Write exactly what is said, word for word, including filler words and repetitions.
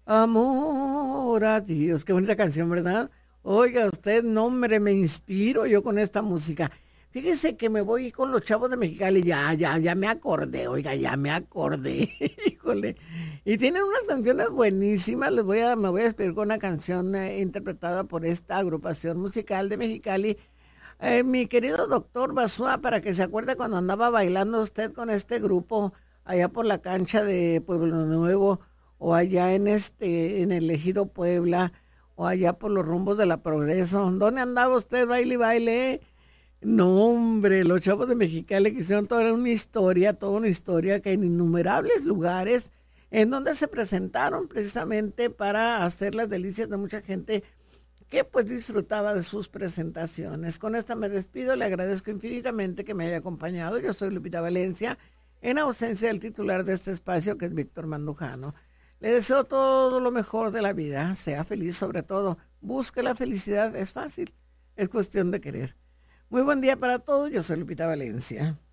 Amor a Dios. Qué bonita canción, ¿verdad? Oiga, usted, no, hombre, me inspiro yo con esta música. Fíjese que me voy con los Chavos de Mexicali, ya, ya, ya me acordé, oiga, ya me acordé, híjole. Y tienen unas canciones buenísimas, les voy a, me voy a despedir con una canción eh, interpretada por esta agrupación musical de Mexicali. Eh, mi querido doctor Basúa, para que se acuerde cuando andaba bailando usted con este grupo allá por la cancha de Pueblo Nuevo, o allá en este, en el Ejido Puebla, o allá por los rumbos de la Progreso. ¿Dónde andaba usted, baile y baile? No, hombre, los Chavos de Mexicali que hicieron toda una historia, toda una historia que en innumerables lugares en donde se presentaron precisamente para hacer las delicias de mucha gente que pues disfrutaba de sus presentaciones. Con esta me despido, le agradezco infinitamente que me haya acompañado. Yo soy Lupita Valencia, en ausencia del titular de este espacio, que es Víctor Mandujano. Le deseo todo lo mejor de la vida, sea feliz sobre todo. Busque la felicidad, es fácil, es cuestión de querer. Muy buen día para todos, yo soy Lupita Valencia.